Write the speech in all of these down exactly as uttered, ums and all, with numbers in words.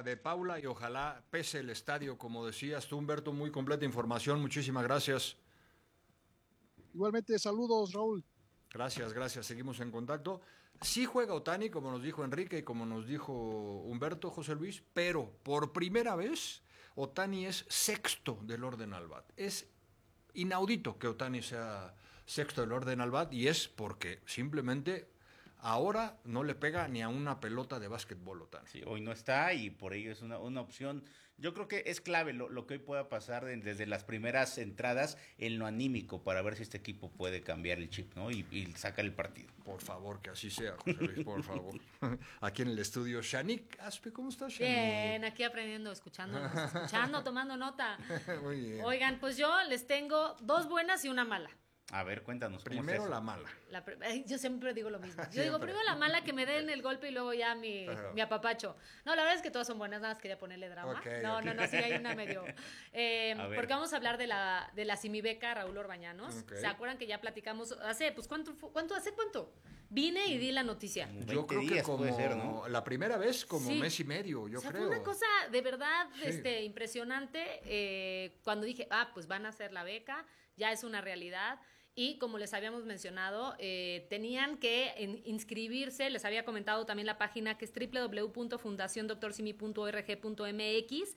de Paula y ojalá pese el estadio, como decías tú, Humberto, muy completa información, muchísimas gracias. Igualmente, saludos, Raúl. Gracias, gracias, seguimos en contacto. Sí juega Ohtani, como nos dijo Enrique y como nos dijo Humberto, José Luis, pero por primera vez Ohtani es sexto del orden al bat. Es inaudito que Ohtani sea sexto del orden al bat y es porque simplemente ahora no le pega ni a una pelota de básquetbol Ohtani. Sí, hoy no está y por ello es una, una opción. Yo creo que es clave lo, lo que hoy pueda pasar de, desde las primeras entradas en lo anímico para ver si este equipo puede cambiar el chip, ¿no? Y, y sacar el partido. Por favor, que así sea, José Luis, por favor. Aquí en el estudio, Shanik Aspe, ¿cómo estás, Shanik? Bien, aquí aprendiendo, escuchando, escuchando, tomando nota. Muy bien. Oigan, pues yo les tengo dos buenas y una mala. A ver, cuéntanos. ¿cómo Primero es la mala. La, yo siempre digo lo mismo. Yo Siempre. digo primero la mala, que me den el golpe y luego ya mi, Pero... mi apapacho. No, la verdad es que todas son buenas, nada más quería ponerle drama. Okay, no, okay. no, no, sí hay una medio. Eh, porque vamos a hablar de la, de la Simibeca Raúl Orbañanos. Okay. ¿Se acuerdan que ya platicamos hace, pues cuánto, cuánto, hace cuánto? Vine y di la noticia. Yo creo que como ser, ¿no? la primera vez como Sí. mes y medio, yo o sea, creo. fue una cosa de verdad Sí. este, impresionante eh, cuando dije, ah, pues van a hacer la beca, ya es una realidad. Y como les habíamos mencionado, eh, tenían que en, inscribirse, les había comentado también la página que es doble u doble u doble u punto fundación doctor simi punto org punto m x.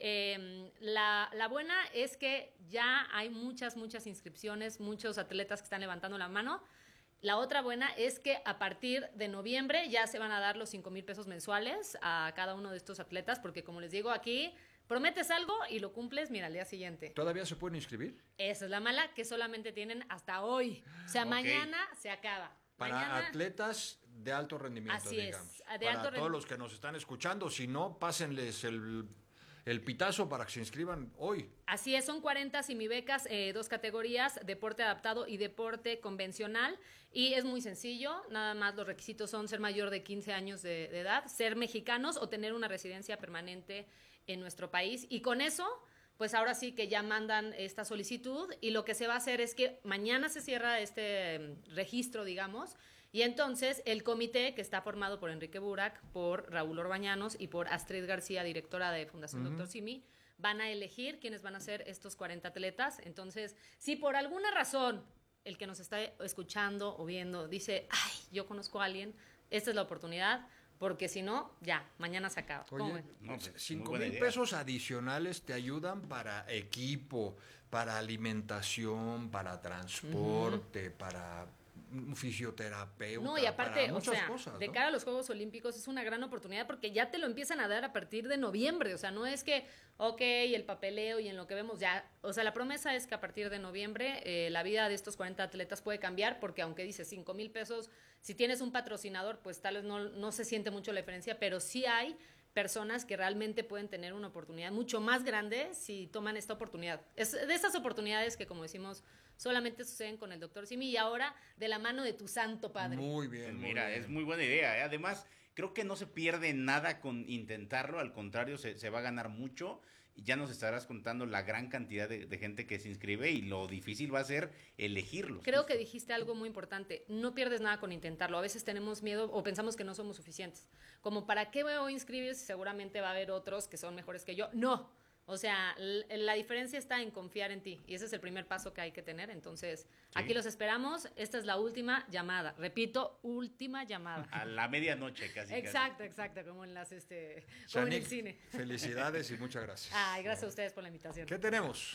Eh, la, la buena es que ya hay muchas, muchas inscripciones, muchos atletas que están levantando la mano. La otra buena es que a partir de noviembre ya se van a dar los cinco mil pesos mensuales a cada uno de estos atletas, porque como les digo aquí, prometes algo y lo cumples, mira, al día siguiente. ¿Todavía se pueden inscribir? Esa es la mala, que solamente tienen hasta hoy. O sea, Okay. mañana se acaba. Para Mañana, atletas de alto rendimiento, Así es, digamos. de Para alto todos rendimiento. los que nos están escuchando, si no, pásenles el, el pitazo para que se inscriban hoy. Así es, son cuarenta simibecas, eh, dos categorías, deporte adaptado y deporte convencional, y es muy sencillo, nada más los requisitos son ser mayor de quince años de, de edad, ser mexicanos o tener una residencia permanente en nuestro país, y con eso, pues ahora sí que ya mandan esta solicitud, y lo que se va a hacer es que mañana se cierra este eh, registro, digamos, y entonces el comité, que está formado por Enrique Burak, por Raúl Orbañanos y por Astrid García, directora de Fundación uh-huh. Doctor Simi, van a elegir quiénes van a ser estos cuarenta atletas. Entonces, si por alguna razón el que nos está escuchando o viendo dice, ay, yo conozco a alguien, esta es la oportunidad, porque si no, ya, mañana se acaba. Oye, no, pues, cinco mil pesos adicionales te ayudan para equipo, para alimentación, para transporte, uh-huh. para un fisioterapeuta. No, y aparte, para muchas o sea, cosas, de ¿no? cara a los Juegos Olímpicos es una gran oportunidad porque ya te lo empiezan a dar a partir de noviembre. O sea, no es que, ok, el papeleo y en lo que vemos ya. O sea, la promesa es que a partir de noviembre eh, la vida de estos cuarenta atletas puede cambiar porque aunque dice cinco mil pesos, si tienes un patrocinador, pues tal vez no, no se siente mucho la diferencia, pero sí hay personas que realmente pueden tener una oportunidad mucho más grande si toman esta oportunidad. Es de esas oportunidades que, como decimos, solamente suceden con el doctor Simi y ahora de la mano de tu santo padre. Muy bien. Muy Mira, bien. es muy buena idea, ¿eh? Además, creo que no se pierde nada con intentarlo, al contrario, se, se va a ganar mucho. Y ya nos estarás contando la gran cantidad de, de gente que se inscribe y lo difícil va a ser elegirlos. Creo justo. que dijiste algo muy importante, no pierdes nada con intentarlo, a veces tenemos miedo o pensamos que no somos suficientes, como para qué me voy a inscribir si seguramente va a haber otros que son mejores que yo, no, o sea, la diferencia está en confiar en ti y ese es el primer paso que hay que tener, entonces sí. Aquí los esperamos, esta es la última llamada, repito, última llamada. A la medianoche casi. Exacto, casi. exacto, como en las este, Shanik, como en el cine. Felicidades y muchas gracias. Ay, gracias a ustedes por la invitación. ¿Qué tenemos?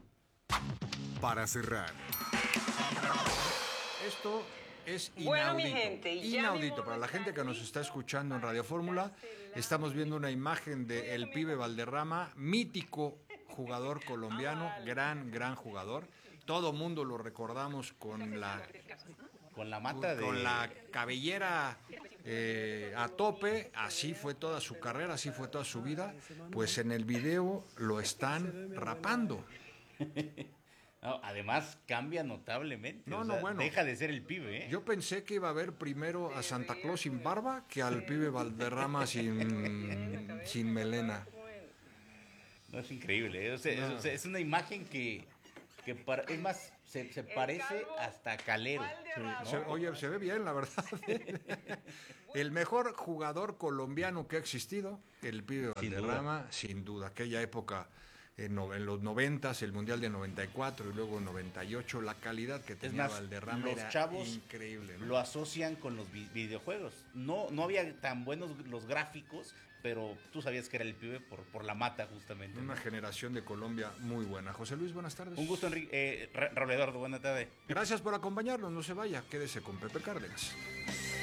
Para cerrar. Esto es inaudito. Bueno, mi gente, ya inaudito. Para la gente que nos está escuchando en Radio Fórmula, estamos viendo una imagen de el pibe Valderrama, mítico jugador colombiano, gran, gran jugador. Todo mundo lo recordamos con la con la mata de con la cabellera eh, a tope. Así fue toda su carrera, así fue toda su vida. Pues en el video lo están rapando. No, además cambia notablemente. No, o no, sea, bueno. deja de ser el pibe, ¿eh? Yo pensé que iba a ver primero a Santa Claus sin barba que al pibe Valderrama sin, sin melena. No, es increíble, ¿eh? O sea, no. es, es una imagen que, que para, es más, se, se parece hasta a Calero. Sí, ¿no? se, oye, se ve bien, la verdad. El mejor jugador colombiano que ha existido, el pibe Sin Valderrama, duda. sin duda. Aquella época, en, no- en los noventas, el Mundial de noventa y cuatro y luego noventa y ocho, la calidad que Es tenía más, Valderrama los era chavos increíble, ¿no? lo asocian con los vi- videojuegos. No, no había tan buenos los gráficos, pero tú sabías que era el pibe por, por la mata, justamente. Una generación de Colombia muy buena. José Luis, buenas tardes. Un gusto, Enrique. Eh, Ra- Raúl Eduardo, buena tarde. Gracias por acompañarnos, no se vaya, quédese con Pepe Cárdenas.